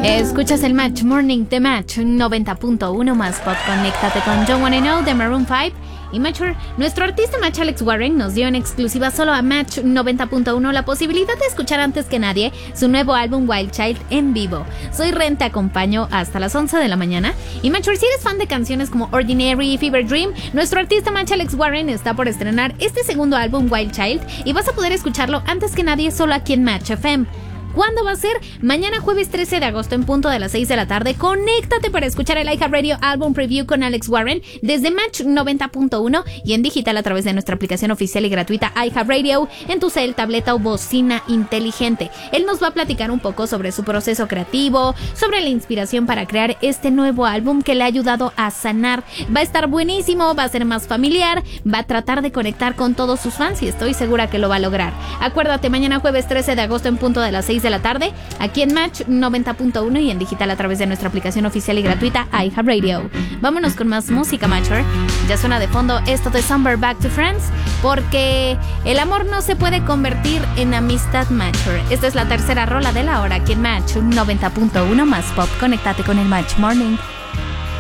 Escuchas el Match Morning de Match 90.1 más pop. Conéctate con Don't Wanna Know de Maroon 5 y Mature. Nuestro artista Match Alex Warren nos dio en exclusiva solo a Match 90.1 la posibilidad de escuchar antes que nadie su nuevo álbum Wild Child en vivo. Soy Ren, te acompaño hasta las 11 de la mañana. Y Mature, si eres fan de canciones como Ordinary y Fever Dream, nuestro artista Match Alex Warren está por estrenar este segundo álbum Wild Child y vas a poder escucharlo antes que nadie solo aquí en Match FM. ¿Cuándo va a ser? Mañana jueves 13 de agosto en punto de las 6 de la tarde. Conéctate para escuchar el iHeartRadio Album Preview con Alex Warren desde Match 90.1 y en digital a través de nuestra aplicación oficial y gratuita iHeartRadio en tu cel, tableta o bocina inteligente. Él nos va a platicar un poco sobre su proceso creativo, sobre la inspiración para crear este nuevo álbum que le ha ayudado a sanar. Va a estar buenísimo, va a ser más familiar, va a tratar de conectar con todos sus fans y estoy segura que lo va a lograr. Acuérdate, mañana jueves 13 de agosto en punto de las 6 de la tarde, aquí en Match 90.1 y en digital a través de nuestra aplicación oficial y gratuita iHeartRadio. Vámonos con más música, Matcher. Ya suena de fondo esto de Summer Back to Friends, porque el amor no se puede convertir en amistad, Matcher. Esta es la tercera rola de la hora aquí en Match 90.1 más pop. Conéctate con el Match Morning.